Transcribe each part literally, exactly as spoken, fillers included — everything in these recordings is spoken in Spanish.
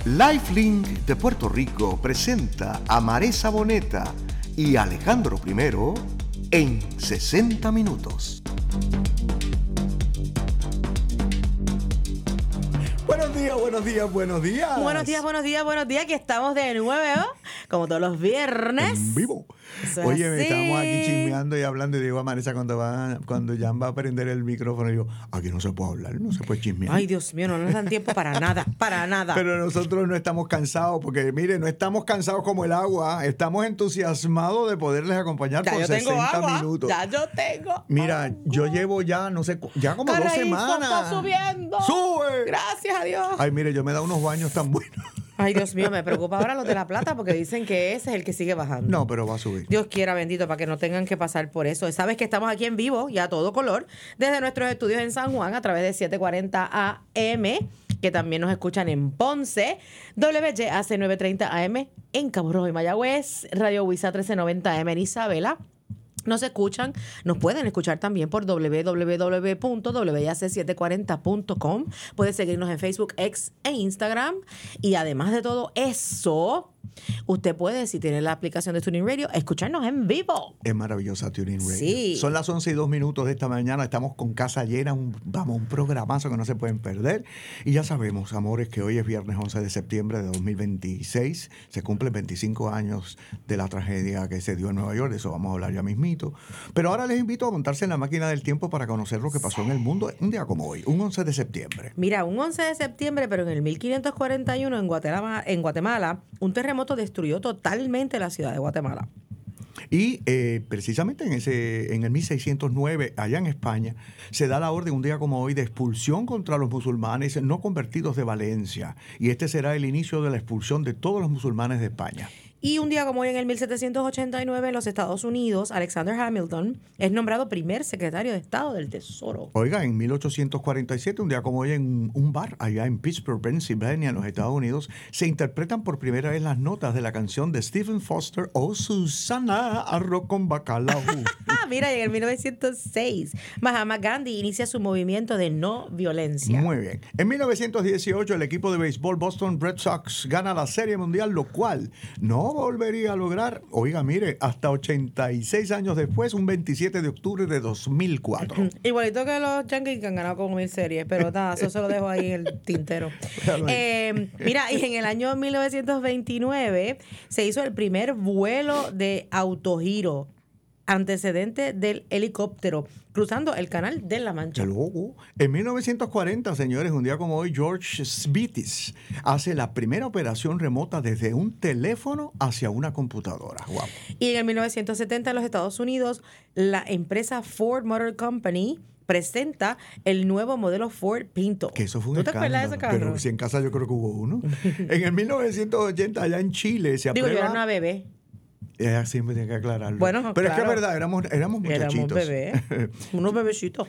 Lifelink de Puerto Rico presenta a Maresa Boneta y Alejandro Primero en sesenta minutos. Buenos días, buenos días, buenos días. Buenos días, buenos días, buenos días. Que estamos de nuevo, como todos los viernes. En vivo. Eso es Oye, así. estábamos aquí chismeando y hablando y digo a Maresa cuando va, cuando Jan va a prender el micrófono, y digo, aquí no se puede hablar, no se puede chismear. Ay, Dios mío, no nos dan tiempo para nada, para nada. Pero nosotros no estamos cansados, porque mire, no estamos cansados como el agua, estamos entusiasmados de poderles acompañar ya por yo tengo sesenta agua, minutos. ya yo tengo Mira, agua. yo llevo ya, no sé, ya como dos Carraízo semanas. está subiendo. ¡Sube! Gracias a Dios. Ay, mire, yo me da unos baños tan buenos. Ay, Dios mío, me preocupa ahora los de La Plata porque dicen que ese es el que sigue bajando. No, pero va a subir. Dios quiera, bendito, para que no tengan que pasar por eso. Sabes que estamos aquí en vivo y a todo color desde nuestros estudios en San Juan a través de setecientos cuarenta A M, que también nos escuchan en Ponce, W Y A C novecientos treinta A M en Cabo Rojo y Mayagüez, Radio Huiza trece noventa A M en Isabela. Nos escuchan, nos pueden escuchar también por doble u doble u doble u punto w y a c setecientos cuarenta punto com. Puedes seguirnos en Facebook, X e Instagram. Y además de todo eso, usted puede, si tiene la aplicación de Tuning Radio, escucharnos en vivo. Es maravillosa Tuning Radio. Sí. Son las once y dos minutos de esta mañana. Estamos con casa llena. Un, vamos, un programazo que no se pueden perder. Y ya sabemos, amores, que hoy es viernes once de septiembre de dos mil veintiséis. Se cumplen veinticinco años de la tragedia que se dio en Nueva York. De eso vamos a hablar ya mismito. Pero ahora les invito a montarse en la máquina del tiempo para conocer lo que pasó en el mundo un día como hoy, un once de septiembre. Mira, un once de septiembre, pero en el mil quinientos cuarenta y uno en Guatemala, en Guatemala, un terremoto destruyó totalmente la ciudad de Guatemala. Y eh, precisamente en ese en el mil seiscientos nueve, allá en España, se da la orden un día como hoy de expulsión contra los musulmanes no convertidos de Valencia. Y este será el inicio de la expulsión de todos los musulmanes de España. Y un día como hoy, en el mil setecientos ochenta y nueve, en los Estados Unidos, Alexander Hamilton es nombrado primer secretario de Estado del Tesoro. Oiga, en mil ochocientos cuarenta y siete, un día como hoy, en un bar allá en Pittsburgh, Pennsylvania, en los Estados Unidos, se interpretan por primera vez las notas de la canción de Stephen Foster, Oh Susana, arroz con bacalao. Ah, mira, y en el mil novecientos seis, Mahatma Gandhi inicia su movimiento de no violencia. Muy bien. En mil novecientos dieciocho, el equipo de béisbol Boston Red Sox gana la Serie Mundial, lo cual no volvería a lograr, oiga, mire, hasta ochenta y seis años después, un veintisiete de octubre de dos mil cuatro. Igualito que los Yankees que han ganado como mil series, pero nada, eso se lo dejo ahí en el tintero. Eh, mira, y en el año mil novecientos veintinueve se hizo el primer vuelo de autogiro, antecedente del helicóptero, cruzando el canal de la Mancha. Luego, en mil novecientos cuarenta, señores, un día como hoy, George Sbitis hace la primera operación remota desde un teléfono hacia una computadora. Wow. Y en el mil novecientos setenta, en los Estados Unidos, la empresa Ford Motor Company presenta el nuevo modelo Ford Pinto. Que eso fue un ¿Tú te escándalo, acuerdas de ese carro? pero si en casa yo creo que hubo uno. En el mil novecientos ochenta, allá en Chile, se Digo, aprueba... yo era una bebé. Eh, siempre tiene que aclararlo. Bueno, pero claro. es que es verdad, éramos, éramos muchachitos. Éramos bebés, unos bebecitos.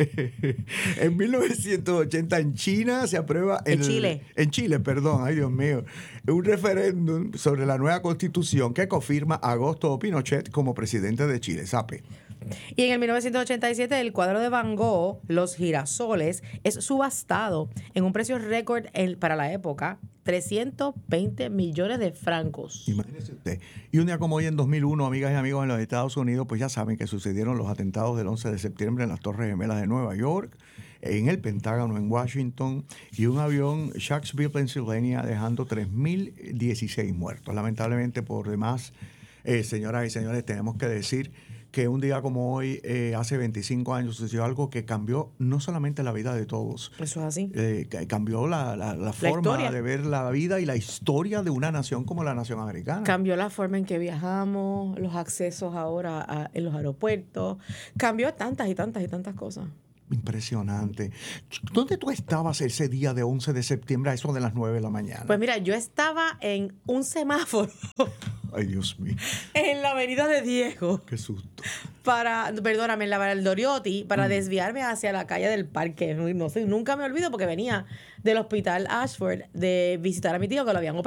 En mil novecientos ochenta en China se aprueba... En el, Chile. En Chile, perdón, ay Dios mío. Un referéndum sobre la nueva constitución que confirma a Augusto Pinochet como presidente de Chile, ¿sabe? Y en el mil novecientos ochenta y siete, el cuadro de Van Gogh, Los girasoles, es subastado en un precio récord en- para la época, trescientos veinte millones de francos. Imagínese usted. Y un día como hoy, en dos mil uno, amigas y amigos, en los Estados Unidos, pues ya saben que sucedieron los atentados del once de septiembre en las Torres Gemelas de Nueva York, en el Pentágono en Washington, y un avión Sharksville, Pennsylvania, dejando tres mil dieciséis muertos. Lamentablemente, por demás, eh, señoras y señores, tenemos que decir que un día como hoy, eh, hace veinticinco años, sucedió algo que cambió no solamente la vida de todos, Eso es así. eh, que cambió la, la, la forma historia. de ver la vida y la historia de una nación como la nación americana. Cambió la forma en que viajamos, los accesos ahora a- en los aeropuertos. Cambió tantas y tantas y tantas cosas. Impresionante. ¿Dónde tú estabas ese día de once de septiembre a eso de las nueve de la mañana? Pues mira, yo estaba en un semáforo Ay, Dios mío, en la avenida de Diego. qué susto. Para, perdóname, en la Valdoriotti, para mm. desviarme hacia la calle del Parque. No sé, nunca me olvido porque venía del hospital Ashford de visitar a mi tío que lo habían operado.